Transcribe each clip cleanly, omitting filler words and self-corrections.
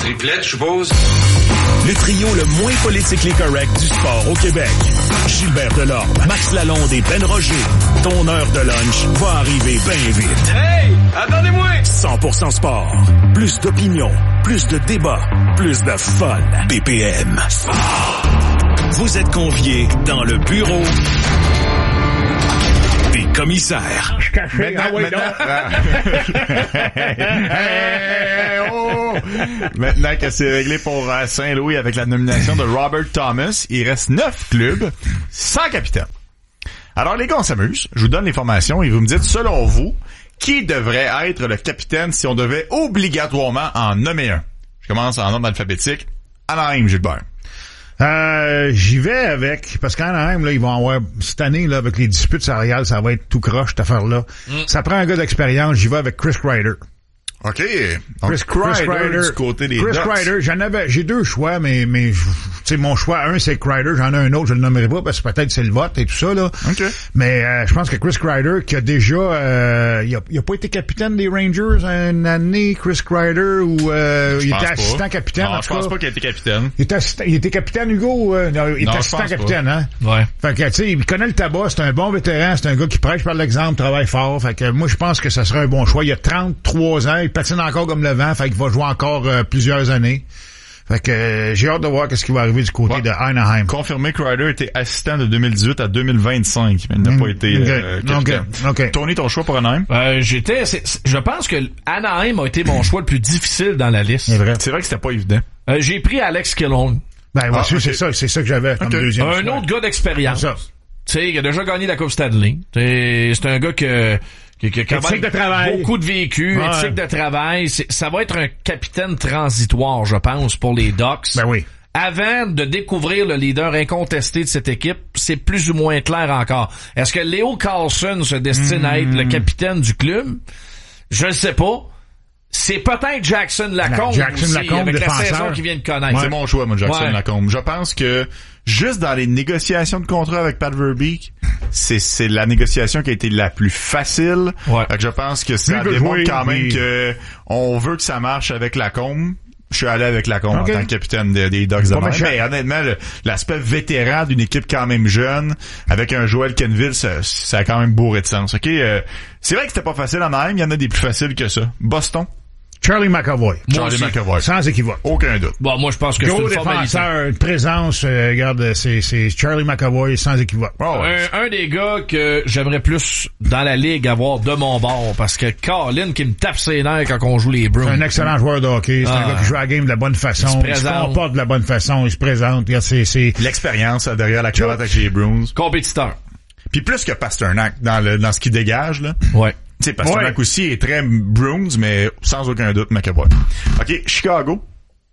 Triplette, je suppose. Le trio le moins politically correct du sport au Québec. Gilbert Delorme, Max Lalonde et Ben Roger. Ton heure de lunch va arriver bien vite. Hey! Attendez-moi! 100% sport. Plus d'opinion. Plus de débats. Plus de fun. BPM. Vous êtes conviés dans le bureau des commissaires. Maintenant que c'est réglé pour Saint-Louis avec la nomination de Robert Thomas, il reste 9 clubs sans capitaine. Alors les gars, on s'amuse. Je vous donne les formations et vous me dites, selon vous, qui devrait être le capitaine si on devait obligatoirement en nommer un? Je commence en ordre alphabétique. Anaheim, Gilbert. J'y vais avec, parce qu'Anaheim, là, ils vont avoir, cette année, là, avec les disputes salariales, ça va être tout croche, cette affaire-là. Ça prend un gars d'expérience, j'y vais avec Chris Kreider. OK. Donc, Chris Kreider du côté des Ducks. Kreider, j'ai deux choix, mais tu sais, mon choix, un, c'est Kreider, j'en ai un autre, je le nommerai pas, parce que peut-être c'est le vote et tout ça, là. OK. Mais, je pense que Chris Kreider, qui a déjà, il a pas été capitaine des Rangers une année, Chris Kreider, ou, il était assistant capitaine, non, je pense pas qu'il a été capitaine. Il était capitaine, Hugo, non, il était assistant capitaine, hein? Ouais. Fait que, tu sais, il connaît le tabac, c'est un bon vétéran, c'est un gars qui prêche par l'exemple, travaille fort, fait que, moi, je pense que ça serait un bon choix. Il a 33 ans, il patine encore comme le vent, fait qu'il va jouer encore plusieurs années. Fait que j'ai hâte de voir qu'est-ce qui va arriver du côté de Anaheim. Confirmé que Kreider était assistant de 2018 à 2025, mais il n'a pas été capitaine. Okay. Tony, ton choix pour Anaheim? Je pense que Anaheim a été mon choix le plus difficile dans la liste. C'est vrai que c'était pas évident. J'ai pris Alex Killorn. Ben moi aussi, c'est ça que j'avais comme deuxième choix. Un autre gars d'expérience. Tu sais, il a déjà gagné la Coupe Stanley. C'est un gars qui a éthique de travail. Beaucoup de vécu, éthique de travail. Ça va être un capitaine transitoire, je pense, pour les Ducks. Ben oui. Avant de découvrir le leader incontesté de cette équipe, c'est plus ou moins clair encore. Est-ce que Leo Carlsson se destine à être le capitaine du club? Je ne sais pas. C'est peut-être Jackson Lacombe aussi, avec la saison qu'il vient de connaître. C'est mon choix, moi, Jackson Lacombe. Je pense que juste dans les négociations de contrat avec Pat Verbeek, c'est la négociation qui a été la plus facile. Fait que je pense que ça démontre quand même que on veut que ça marche avec Lacombe. Je suis allé avec Lacombe en tant que capitaine des Ducks de Montréal. Mais honnêtement, l'aspect vétéran d'une équipe quand même jeune, avec un Joel Kenville, ça a quand même bourré de sens. OK, c'est vrai que c'était pas facile en Anaheim, il y en a des plus faciles que ça. Boston. Charlie McAvoy. Sans équivoque. Aucun doute. Bon, moi, je pense que c'est une formalité. Une présence, regarde, c'est Charlie McAvoy sans équivoque. Un des gars que j'aimerais plus dans la ligue avoir de mon bord, parce que Colin qui me tape ses nerfs quand on joue les Bruins. C'est un excellent joueur de hockey. C'est un gars qui joue à la game de la bonne façon. Il se comporte de la bonne façon. Il se présente. Regarde, c'est l'expérience derrière la cravate avec les Bruins. Compétiteur. Puis plus que Pasternak dans ce qu'il dégage, là. Ouais. Tu sais, Pasternak aussi est très Bruins, mais sans aucun doute, McAvoy. OK, Chicago.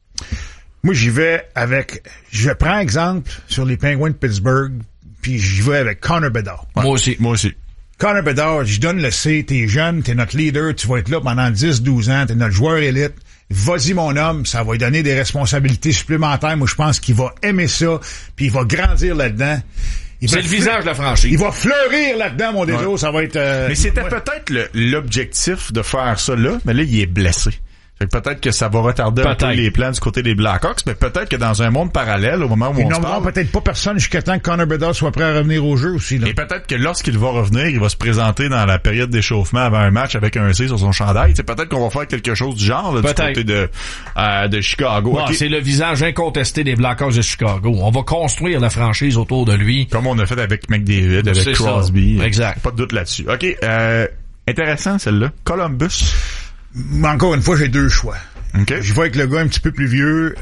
Moi, j'y vais avec... Je prends exemple sur les Penguins de Pittsburgh, puis j'y vais avec Connor Bedard. Ouais. Moi aussi. Connor Bedard, je donne le C, t'es jeune, t'es notre leader, tu vas être là pendant 10-12 ans, t'es notre joueur élite. Vas-y, mon homme, ça va lui donner des responsabilités supplémentaires. Moi, je pense qu'il va aimer ça, puis il va grandir là-dedans. C'est le visage de la franchise. Il va fleurir là-dedans, mon dédo. Ça va être... mais c'était peut-être l'objectif de faire ça là, mais là, il est blessé. Fait que peut-être que ça va retarder un peu les plans du côté des Blackhawks, mais peut-être que dans un monde parallèle, au moment où on se parle... peut-être pas personne jusqu'à temps que Connor Bedard soit prêt à revenir au jeu aussi. Là. Et peut-être que lorsqu'il va revenir, il va se présenter dans la période d'échauffement avant un match avec un C sur son chandail. C'est peut-être qu'on va faire quelque chose du genre là, du côté de Chicago. Okay. C'est le visage incontesté des Blackhawks de Chicago. On va construire la franchise autour de lui. Comme on a fait avec McDavid, avec Crosby. Ça. Exact. Pas de doute là-dessus. OK. Intéressant, celle-là. Columbus. Encore une fois, j'ai deux choix. Okay. Je vais avec le gars un petit peu plus vieux,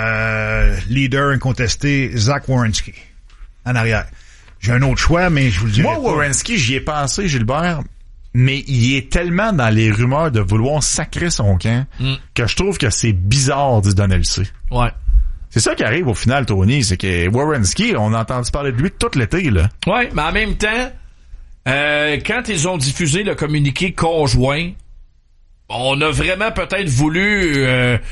leader incontesté, Zach Werenski, en arrière. J'ai un autre choix, mais je vous le dirai pas. Moi, Werenski, j'y ai pensé, Gilbert, mais il est tellement dans les rumeurs de vouloir sacrer son camp que je trouve que c'est bizarre de se donner le C. Ouais. C'est ça qui arrive au final, Tony, c'est que Werenski, on a entendu parler de lui tout l'été, là. Ouais, mais en même temps, quand ils ont diffusé le communiqué conjoint, on a vraiment peut-être voulu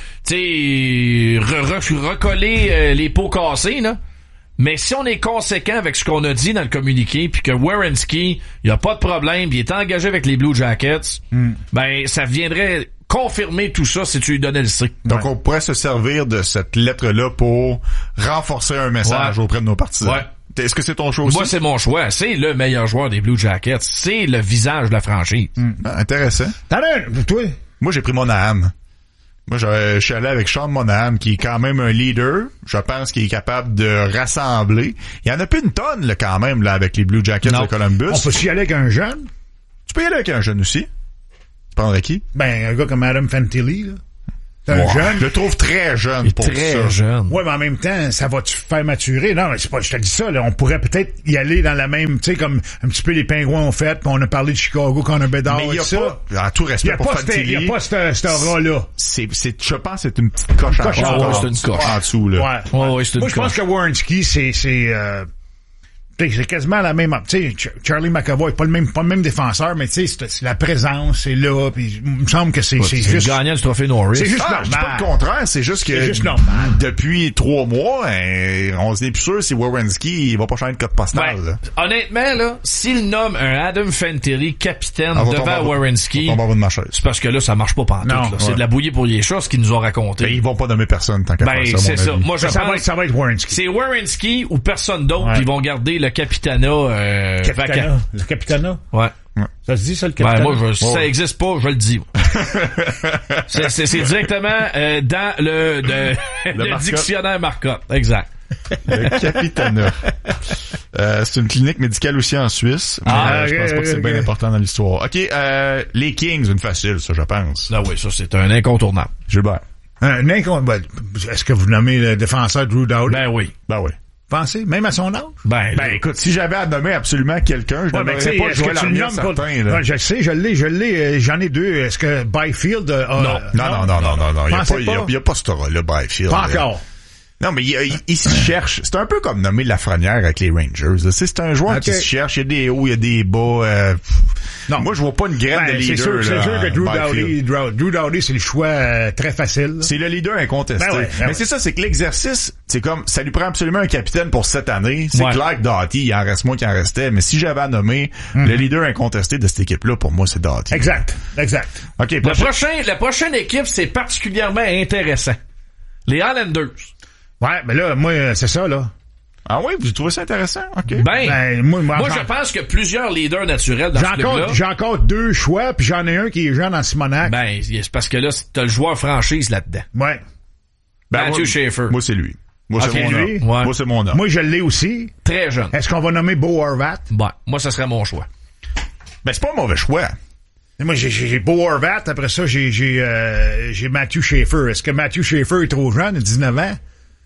recoller les pots cassés, là. Mais si on est conséquent avec ce qu'on a dit dans le communiqué, puis que Werenski, il y a pas de problème, puis il est engagé avec les Blue Jackets, ben ça viendrait confirmer tout ça si tu lui donnais le C. Donc, on pourrait se servir de cette lettre-là pour renforcer un message auprès de nos partisans. Ouais. Est-ce que c'est ton choix aussi? Moi, c'est mon choix. C'est le meilleur joueur des Blue Jackets. C'est le visage de la franchise. Intéressant. Toi? Moi, j'ai pris Monahan. Moi, je suis allé avec Sean Monahan, qui est quand même un leader. Je pense qu'il est capable de rassembler. Il y en a plus une tonne, là, quand même, là, avec les Blue Jackets de Columbus. On peut y aller avec un jeune? Tu peux y aller avec un jeune aussi. Tu prendrais qui? Ben, un gars comme Adam Fantilli, là. C'est un jeune. Je le trouve très jeune pour très ça. Jeune. Ouais, mais en même temps, ça va te faire maturer. Non, c'est pas, je te dis ça, là. On pourrait peut-être y aller dans la même, tu sais, comme un petit peu les Pingouins ont fait, puis on a parlé de Chicago, qu'on a Bédard, mais il y a ça. pas, en tout respect pour Fantilli. Il y a pas cette aura-là. Je pense que c'est une petite coche en dessous, là. Ouais, c'est une Moi, je pense que Werenski, c'est quasiment la même, tu sais, Charlie McAvoy, pas le même défenseur, mais tu sais, c'est la présence, c'est là, puis il me semble que c'est juste... le gagnant du trophée Norris. C'est juste normal. Je dis pas le contraire, c'est juste que... normal. Depuis 3 mois, on se n'est plus sûr si Werenski, il va pas changer de code postal, là. Honnêtement, là, s'il nomme un Adam Fantilli capitaine devant Werenski, c'est parce que là, ça marche pas pantoute, là. C'est de la bouillie pour les chats, ce qu'ils nous ont raconté. Ils vont pas nommer personne tant qu'à faire ça, c'est ça. Moi, je pense ça va être Werenski. C'est Werenski ou personne d'autre qui vont garder le capitana vacant. Le capitana? Ouais. Ça se dit, ça, le capitana? Moi, si ça existe pas, je le dis. c'est directement dans le dictionnaire Marcotte. Exact. Le capitana. C'est une clinique médicale aussi en Suisse. Mais je pense pas que c'est bien important dans l'histoire. OK, les Kings, une facile, ça, je pense. Ah oui, ça, c'est un incontournable. Gilbert. Est-ce que vous nommez le défenseur Drew Doughty? Ben oui. Pensez, même à son âge? Ben écoute, si j'avais à nommer absolument quelqu'un, je n'aimerais pas jouer l'arrière certain, là. Je sais, je l'ai, j'en ai deux. Est-ce que Byfield Non. Il y a pas ce aura-là, Byfield. Pas encore. Non, mais il se cherche. C'est un peu comme nommer Lafrenière avec les Rangers. C'est un joueur qui se cherche. Il y a des hauts, il y a des bas. Non, moi, je vois pas une graine de leader. C'est sûr que Drew Doughty, c'est le choix très facile. C'est le leader incontesté. Mais c'est ça, c'est que l'exercice, c'est comme, ça lui prend absolument un capitaine pour cette année. C'est clair que Doughty, il en reste moins qu'il en restait. Mais si j'avais à nommer le leader incontesté de cette équipe-là, pour moi, c'est Doughty. Exact. OK. La prochaine équipe, c'est particulièrement intéressant. Les Islanders. Ouais, mais là, moi, c'est ça, là. Ah oui, vous trouvez ça intéressant? OK. Moi, je pense que plusieurs leaders naturels dans ce club-là. J'ai encore deux choix, puis j'en ai un qui est jeune en Simonac. C'est parce que là, t'as le joueur franchise là-dedans. Ouais. Matthew Schaefer. Moi, c'est lui. Moi, c'est mon homme. Moi, je l'ai aussi. Très jeune. Est-ce qu'on va nommer Bo Horvat? Moi, ça serait mon choix. C'est pas un mauvais choix. Et moi, j'ai Bo Horvat. Après ça, j'ai Matthew Schaefer. Est-ce que Matthew Schaefer est trop jeune, 19 ans?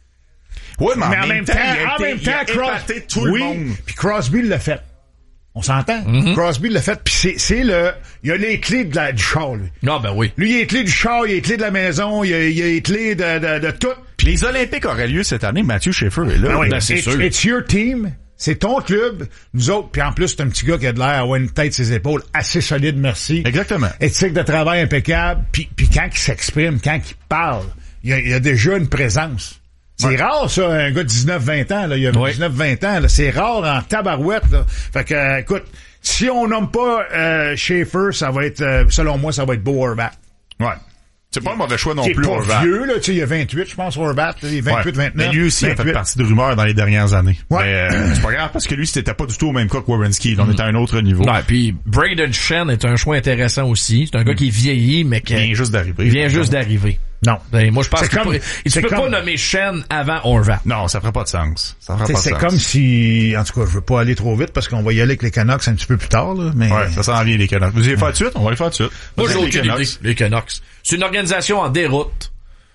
Oui, mais en même temps, il a épaté tout le monde. Puis Crosby l'a fait. On s'entend? Crosby l'a fait. Puis il a les clés du char, lui. Ah, ben oui. Lui, il a les clés du char, il a les clés de la maison, il a les clés de tout. Puis les Olympiques auraient lieu cette année. Matthew Schaefer est là. C'est sûr. It's your team. C'est ton club. Nous autres, puis en plus, c'est un petit gars qui a de l'air à avoir une tête ses épaules assez solide, merci. Exactement. Éthique de travail impeccable. Puis quand il s'exprime, quand il parle, il y a déjà une présence. C'est rare, ça, un gars de 19-20 ans, là. Il y a 19-20 ans, là. C'est rare en tabarouette, là. Fait que, écoute, si on nomme pas, Schaefer, ça va être, selon moi, ça va être Bo Horvat. Ouais. C'est pas un mauvais choix non plus, Horvat. C'est pas vieux, là. Tu sais, il y a 28, je pense, Horvat. Il y a 28, 29. Mais lui aussi, 28. A fait partie de rumeurs dans les dernières années. Ouais. Mais, c'est pas grave, parce que lui, c'était pas du tout au même cas que Werenski. On était à un autre niveau. Ouais, puis Braden Shen est un choix intéressant aussi. C'est un gars qui vieillit, mais qui vient juste d'arriver. Non. Moi, je pense qu'il peut pas nommer Shen avant Horvat. Non, ça ferait pas de sens. C'est comme si, en tout cas, je veux pas aller trop vite parce qu'on va y aller avec les Canucks un petit peu plus tard, là, mais. Ouais, ça s'en vient, les Canucks. Vous allez faire de suite? On va les faire de suite. Moi, j'ai aucune idée. Les Canucks. C'est une organisation en déroute.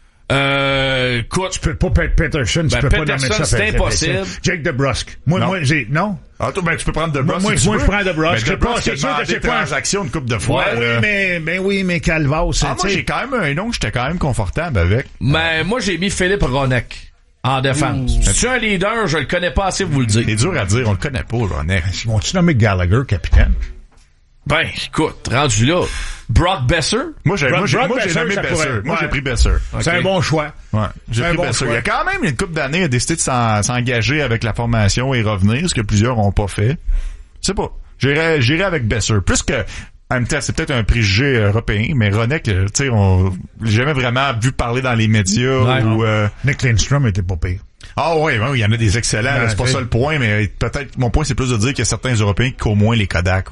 Écoute. Tu peux pas Peterson, tu peux pas nommer ça. C'est impossible. Jake DeBrusk. Moi, non? Ah, toi, tu peux prendre DeBrusk. Moi, je prends DeBrusk. Mais DeBrusk, c'est sûr que c'est pas une transaction une couple de fois. Oui, mais Calvas. Moi, j'ai quand même un nom que j'étais quand même confortable avec. Mais moi, j'ai mis Philippe Ronek en défense. C'est un leader, je le connais pas assez pour vous le dire. C'est dur à dire, on le connaît pas, Ronek. Vont-tu nommer Gallagher capitaine? Écoute, rendu là. Brock Besser? Moi, j'ai nommé Besser. Moi, j'ai pris Besser. Okay. C'est un bon choix. Ouais. J'ai pris Besser. Il y a quand même une couple d'années, il a décidé de s'engager avec la formation et revenir, ce que plusieurs ont pas fait. Je sais pas. J'irai avec Besser. Plus que, En même temps, c'est peut-être un préjugé européen, mais Ronek, tu sais, on l'a jamais vraiment vu parler dans les médias ou... Nick Lindstrom était pas pire. Ah oui, il y en a des excellents, là, c'est pas ça le point, mais peut-être mon point c'est plus de dire qu'il y a certains Européens qui au moins les Kodak.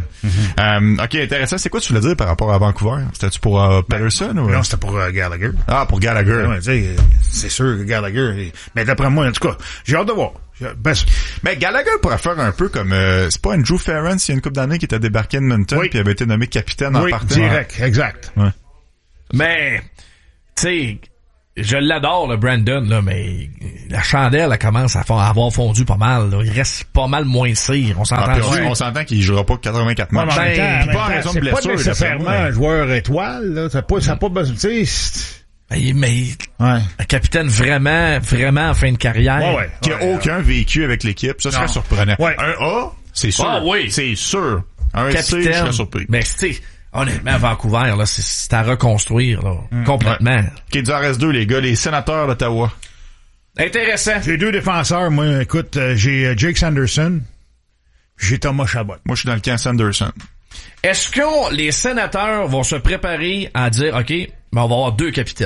Ok, intéressant. C'est quoi tu voulais dire par rapport à Vancouver? C'était-tu pour Patterson ou? Non, c'était pour Gallagher. Ah, pour Gallagher. Ouais, c'est sûr que Gallagher. Mais d'après moi, en tout cas, j'ai hâte de voir. Mais Gallagher pourrait faire un peu comme c'est pas Andrew Ference il y a une couple d'années qui était débarqué de Edmonton puis avait été nommé capitaine en partant. Direct, exact. Ouais. Mais tu sais, je l'adore le Brandon là, mais la chandelle elle commence à avoir fondu pas mal là. Il reste pas mal moins de cire, on s'entend. On s'entend qu'il jouera pas 84 matchs. Pas en raison de blessure, c'est pas nécessairement un joueur étoile là, ça a pas besoin, tu sais. Mais un capitaine vraiment en fin de carrière qui a aucun vécu avec l'équipe, ça serait surprenant. Un A, c'est sûr. Ah oui, c'est sûr. Un capitaine, C, je serais surpris. Mais tu sais, honnêtement, à Vancouver là, c'est à reconstruire là, complètement. OK, il en reste 2 les gars, les Sénateurs d'Ottawa. Intéressant. J'ai 2 défenseurs, moi, écoute, j'ai Jake Sanderson, j'ai Thomas Chabot. Moi, je suis dans le camp Sanderson. Est-ce que les Sénateurs vont se préparer à dire OK, ben on va avoir 2 capitaines?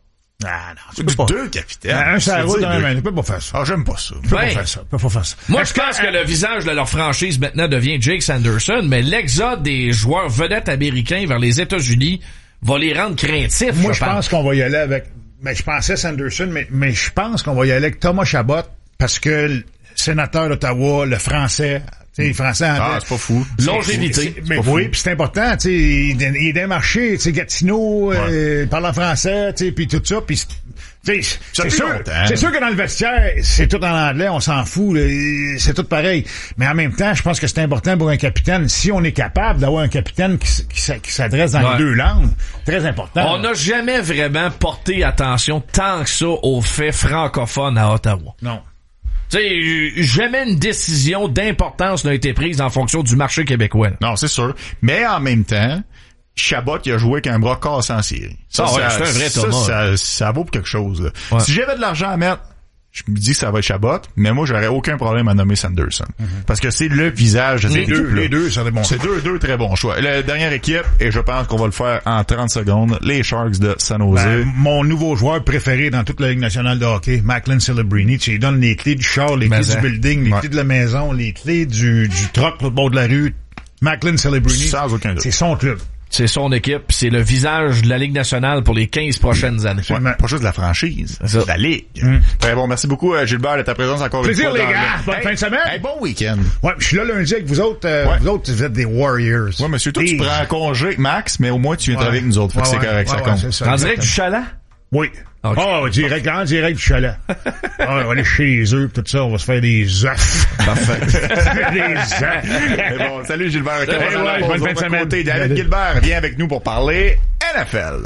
Ah non, c'est pas 2 capitaines. Un ça roule dans la main, tu peux pas faire ça. Ah, j'aime pas ça. Tu peux pas faire ça. Moi, je pense que le visage de leur franchise maintenant devient Jake Sanderson, mais l'exode des joueurs vedettes américains vers les États-Unis va les rendre craintifs. Moi, je pense qu'on va y aller avec... Mais je pensais Sanderson, mais je pense qu'on va y aller avec Thomas Chabot parce que le sénateur d'Ottawa, le français... Tu sais, les Français en c'est pas fou. Longévité. Mais oui, puis c'est important, tu sais, il est d'un marché, tu sais, Gatineau, parle en français, tu sais, puis tout ça, puis c'est sûr que dans le vestiaire, c'est tout en anglais, on s'en fout, là, c'est tout pareil. Mais en même temps, je pense que c'est important pour un capitaine, si on est capable d'avoir un capitaine qui s'adresse dans les 2 langues, très important. On n'a jamais vraiment porté attention tant que ça aux faits francophones à Ottawa. Non. Tu sais, jamais une décision d'importance n'a été prise en fonction du marché québécois. Non, c'est sûr. Mais en même temps, Chabot, il a joué avec un bras cassé en série. Ça, c'est un vrai Thomas. Ça vaut pour quelque chose. Là. Si j'avais de l'argent à mettre, je me dis que ça va être Chabot, mais moi, j'aurais aucun problème à nommer Sanderson. Parce que c'est le visage de cette équipe. Les deux, c'est des bons choix. C'est deux très bons choix. La dernière équipe, et je pense qu'on va le faire en 30 secondes, les Sharks de San Jose. Mon nouveau joueur préféré dans toute la Ligue nationale de hockey, Macklin Celebrini, tu lui donnes les clés du char, les clés du building, les clés de la maison, les clés du truck au bord de la rue. Macklin Celebrini, sans aucun doute. C'est son club. C'est son équipe, c'est le visage de la Ligue nationale pour les 15 prochaines années. Pas juste de la franchise, c'est la Ligue. Très bon, merci beaucoup Gilbert de ta présence encore une fois. Plaisir les gars, bonne fin de semaine. Bon week-end. Ouais, je suis là lundi avec vous autres. Vous autres, vous êtes des Warriors. Ouais, monsieur, toi tu prends congé, Max, mais au moins tu viens travailler avec nous autres. Fait que c'est correct, ça compte. En direct du chalet? Oui. Okay. Direct du chalet. On va aller chez les œufs tout ça, on va se faire des œufs. Parfait. Des œufs. Bon, salut Gilbert. Bonne fin de semaine. David Gilbert vient avec nous pour parler NFL.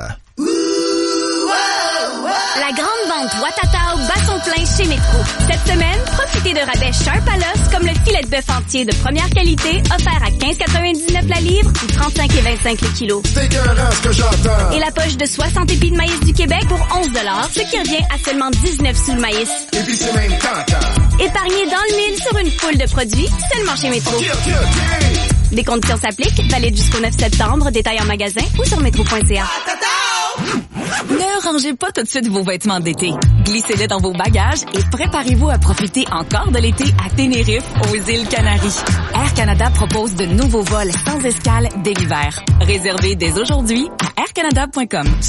La grande vente Watatao bat son plein chez Métro. Cette semaine, profitez de rabais Sharp à l'os comme le filet de bœuf entier de première qualité offert à 15,99 la livre ou 35,25 le kilo. C'est écœurant ce que j'entends. Et la poche de 60 épis de maïs du Québec pour 11 $, ce qui revient à seulement 19 sous le maïs. Et puis c'est même tentant. Épargnez dans le mille sur une foule de produits seulement chez Métro. Okay. Des conditions s'appliquent, valide jusqu'au 9 septembre, détail en magasin ou sur métro.ca. Ne rangez pas tout de suite vos vêtements d'été. Glissez-les dans vos bagages et préparez-vous à profiter encore de l'été à Tenerife, aux îles Canaries. Air Canada propose de nouveaux vols sans escale dès l'hiver. Réservez dès aujourd'hui à aircanada.com.